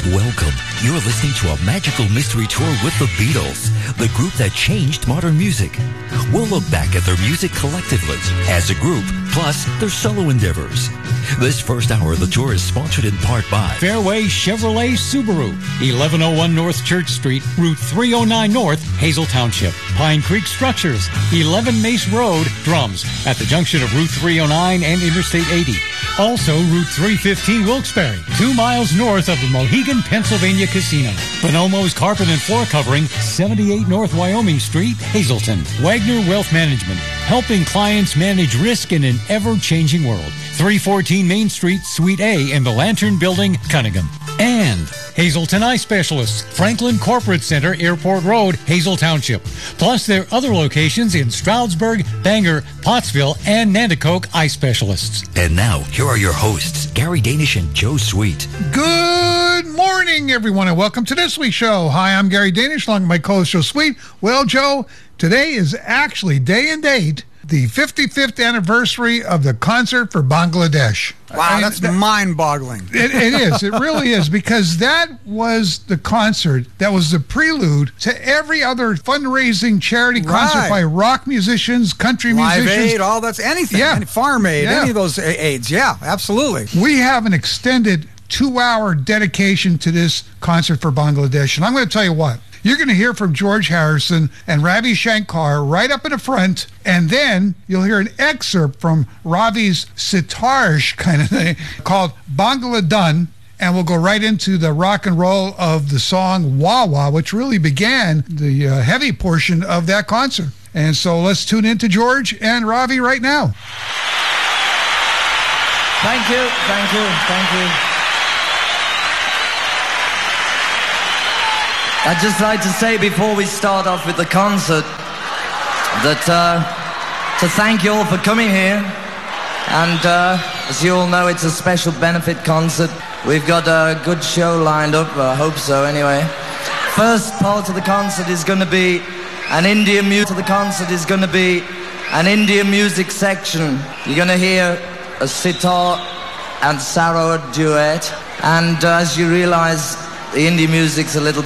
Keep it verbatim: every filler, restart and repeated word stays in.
Welcome. You're listening to a magical mystery tour with the Beatles, the group that changed modern music. We'll look back at their music collectively, as a group, plus their solo endeavors. This first hour of the tour is sponsored in part by Fairway Chevrolet Subaru, eleven oh one North Church Street, Route three oh nine North, Hazel Township. Pine Creek Structures, eleven Mace Road, Drums, at the junction of Route three oh nine and Interstate eighty. Also, Route three fifteen Wilkes-Barre, two miles north of the Mohegan, Pennsylvania Casino. Bonomo's Carpet and Floor Covering, seventy-eight North Wyoming Street, Hazleton. Wagner Wealth Management, helping clients manage risk in an ever-changing world. three fourteen Main Street, Suite A in the Lantern Building, Cunningham. And Hazleton Eye Specialists, Franklin Corporate Center, Airport Road, Hazel Township. Plus their other locations in Stroudsburg, Bangor, Pottsville, and Nanticoke Eye Specialists. And now, here are your hosts, Gary Danish and Joe Sweet. Good morning, everyone, and welcome to this week's show. Hi, I'm Gary Danish, along with my co-host, Joe Sweet. Well, Joe, today is actually day and date, the fifty-fifth anniversary of the concert for Bangladesh. Wow, I, that's that, mind-boggling. It, it is. It really is, because that was the concert that was the prelude to every other fundraising charity Right. concert by rock musicians, country Live musicians. Aid, all that's anything. Yeah. Any Farm Aid, Yeah. any of those a- aids. Yeah, absolutely. We have an extended two-hour dedication to this concert for Bangladesh, and I'm going to tell you what. You're going to hear from George Harrison and Ravi Shankar right up in the front, and then you'll hear an excerpt from Ravi's sitarish kind of thing called Bangla Dun, and we'll go right into the rock and roll of the song Wah Wah, which really began the uh, heavy portion of that concert. And so let's tune in to George and Ravi right now. Thank you, thank you, thank you. I'd just like to say before we start off with the concert that uh, to thank you all for coming here. And uh, as you all know, it's a special benefit concert. We've got a good show lined up, I hope so anyway. First part of the concert is going to be an Indian music. The concert is going to be an Indian music section. You're going to hear a sitar and sarod duet. And uh, as you realize, the Indian music's a little bit